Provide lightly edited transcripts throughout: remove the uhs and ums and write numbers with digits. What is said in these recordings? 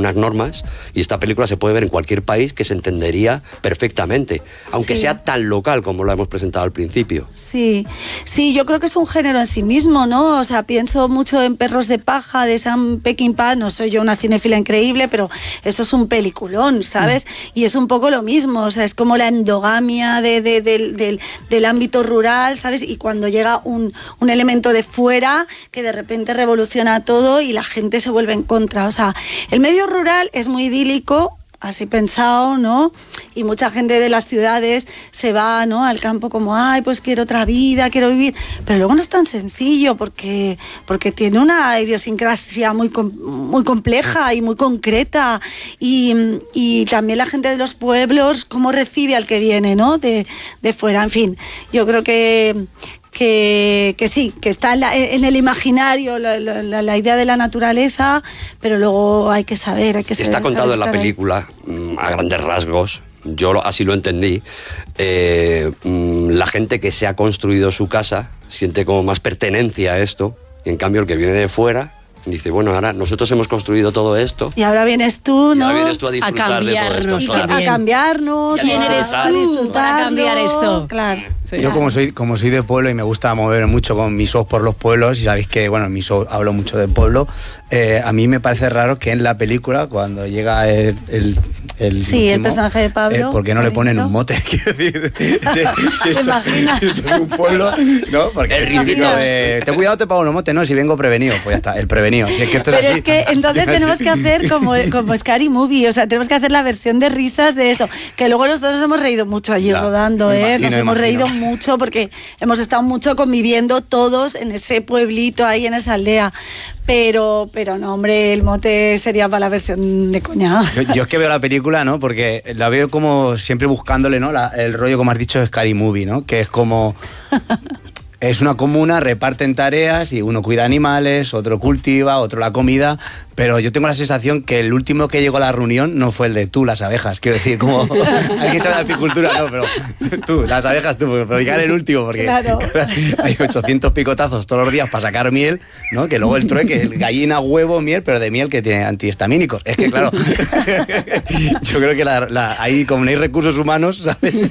unas normas, y esta película se puede ver en cualquier país que se entendería perfectamente, aunque sea tan local como lo hemos presentado al principio. Sí, yo creo que es un género en sí mismo, ¿no? O sea, pienso mucho en Perros de paja de Sam Peckinpah. No soy yo una cinéfila increíble, pero eso es un peliculón, ¿sabes? Y es un poco lo mismo, o sea, es como la endogamia del ámbito rural, ¿sabes? Y cuando llega un elemento de fuera que de repente revoluciona todo y la gente se vuelve en contra. O sea, el medio rural es muy idílico, así pensado, ¿no? Y mucha gente de las ciudades se va, ¿no?, al campo como, ay, pues quiero otra vida, quiero vivir. Pero luego no es tan sencillo porque tiene una idiosincrasia muy compleja y muy concreta. Y también la gente de los pueblos, cómo recibe al que viene, ¿no?, de fuera. En fin, yo creo que sí, que está en el imaginario la idea de la naturaleza, pero luego hay que saber. Está contado en la película, a grandes rasgos, yo así lo entendí. La gente que se ha construido su casa siente como más pertenencia a esto, y en cambio el que viene de fuera dice, bueno, ahora nosotros hemos construido todo esto. Y ahora vienes tú, ¿no? Ahora vienes tú a disfrutar de todo esto. A cambiarnos. ¿Quién eres tú para cambiar esto? Claro. Sí. Yo como soy de pueblo y me gusta mover mucho con mis ojos por los pueblos, y sabéis que, bueno, en mis ojos hablo mucho del pueblo, a mí me parece raro que en la película, cuando llega el último, el personaje de Pablo, ¿por qué no le ponen un mote? Quiero decir, si esto es un pueblo, ¿no? Porque el ridículo de, ten cuidado, te pago un mote, no, si vengo prevenido, pues ya está, el prevenido. Si es que esto es pero así, es que entonces tenemos que hacer como Scary Movie, o sea, tenemos que hacer la versión de risas de esto, que luego nosotros nos hemos reído mucho allí rodando, nos hemos reído mucho porque hemos estado mucho conviviendo todos en ese pueblito ahí, en esa aldea. Pero no, hombre, el mote sería para la versión de coña. Yo es que veo la película, ¿no? Porque la veo como siempre buscándole, ¿no? El rollo, como has dicho, de Scary Movie, ¿no? Que es como... Es una comuna, reparten tareas y uno cuida animales, otro cultiva, otro la comida, pero yo tengo la sensación que el último que llegó a la reunión no fue el de tú, las abejas, quiero decir, como alguien sabe de apicultura, no, pero tú, las abejas tú, pero llegar el último, porque claro, hay 800 picotazos todos los días para sacar miel, ¿no? Que luego el trueque, el gallina, huevo, miel, pero de miel que tiene antihistamínicos. Es que claro, yo creo que ahí como no hay recursos humanos, ¿sabes?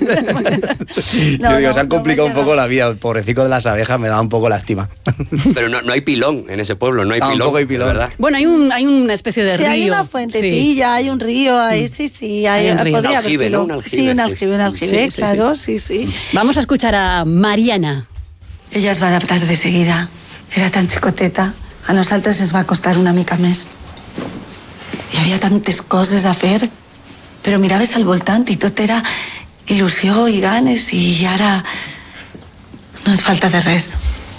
Yo digo, se han complicado un poco la vida, el pobrecito de las abejas me da un poco lástima. Pero no hay pilón en ese pueblo, no hay pilón, tampoco hay pilón, ¿verdad? Bueno, hay una especie de río. Hay una fuentecilla, hay un río, ahí sí. Hay un río. Un aljibe, ¿no? Un aljibe, claro, sí. Vamos a escuchar a Mariana. Ella es va adaptar de seguida. Era tan xicoteta. A nosaltres ens va costar una mica més. Hi havia tantes coses a fer, però miraves al voltant i tot era il·lusió i ganes, i ara no ens falta de res.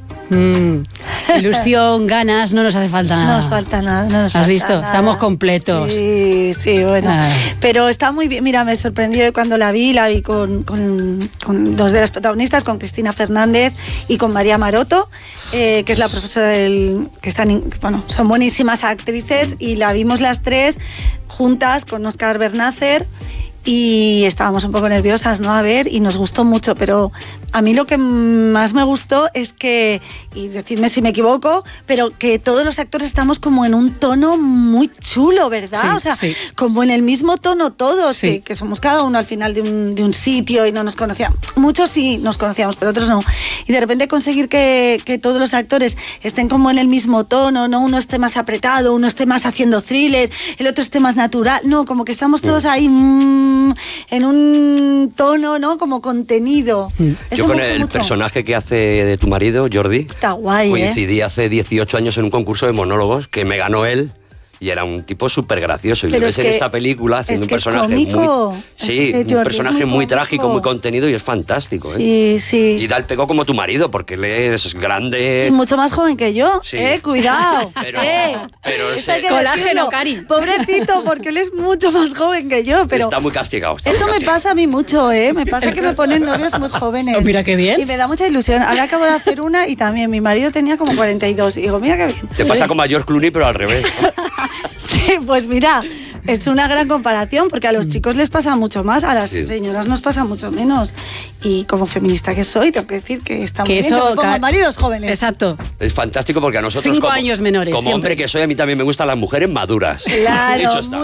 Ilusión, ganas, no nos hace falta nada. No nos falta nada. ¿Has visto? Nada. Estamos completos. Sí, bueno. Pero está muy bien. Mira, me sorprendió cuando la vi con dos de las protagonistas, con Cristina Fernández y con María Maroto, que es la profesora que son buenísimas actrices, y la vimos las tres juntas con Óscar Bernácer. Y estábamos un poco nerviosas, ¿no? A ver, y nos gustó mucho, pero a mí lo que más me gustó es que, y decidme si me equivoco, pero que todos los actores estamos como en un tono muy chulo, ¿verdad? Sí, o sea, como en el mismo tono todos, que somos cada uno al final de un sitio y no nos conocíamos. Muchos sí nos conocíamos, pero otros no. Y de repente conseguir que todos los actores estén como en el mismo tono, ¿no? Uno esté más apretado, uno esté más haciendo thriller, el otro esté más natural. No, como que estamos todos ahí en un tono, ¿no? Como contenido. Yo con el personaje que hace de tu marido, Jordi, está guay, coincidí hace 18 años en un concurso de monólogos que me ganó él. Y era un tipo súper gracioso. Y lo ves en esta película haciendo un personaje un personaje muy trágico, muy contenido, y es fantástico. Sí. Y da el pego como tu marido, porque él es grande. Y mucho más joven que yo. Cuidado. Pero colágeno, Cari. Pobrecito, porque él es mucho más joven que yo. Pero está muy castigado. Esto me pasa a mí mucho, Me pasa que me ponen novios muy jóvenes. Oh, mira qué bien. Y me da mucha ilusión. Ahora acabo de hacer una y también mi marido tenía como 42. Y digo, mira qué bien. Te pasa como a George Clooney, pero al revés. Sí, pues mira, es una gran comparación, porque a los chicos les pasa mucho más, a las señoras nos pasa mucho menos. Y como feminista que soy, tengo que decir que está muy bien que me pongan maridos jóvenes. Exacto. Es fantástico, porque a nosotros 5 años menores. Como hombre que soy, a mí también me gustan las mujeres maduras. Claro.